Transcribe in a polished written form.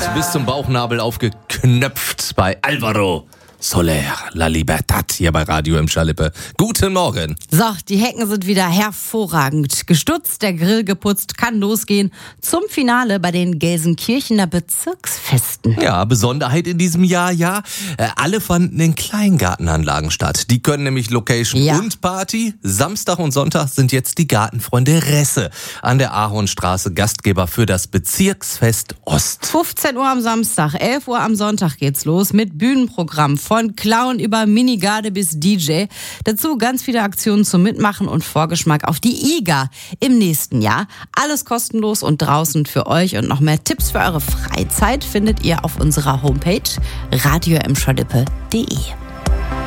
bis zum Bauchnabel aufgeknöpft bei Alvaro Soler, La Libertad, hier bei Radio im Schalippe. Guten Morgen. So, die Hecken sind wieder hervorragend gestutzt, der Grill geputzt, kann losgehen zum Finale bei den Gelsenkirchener Bezirksfesten. Ja, Besonderheit in diesem Jahr, alle fanden in Kleingartenanlagen statt. Die können nämlich Location und Party. Samstag und Sonntag sind jetzt die Gartenfreunde Resse an der Ahornstraße Gastgeber für das Bezirksfest Ost. 15 Uhr am Samstag, 11 Uhr am Sonntag geht's los mit Bühnenprogramm von Clown über Minigarde bis DJ. Dazu ganz viele Aktionen zum Mitmachen und Vorgeschmack auf die IGA im nächsten Jahr. Alles kostenlos und draußen für euch, und noch mehr Tipps für eure Freizeit findet ihr auf unserer Homepage radioimschalippe.de.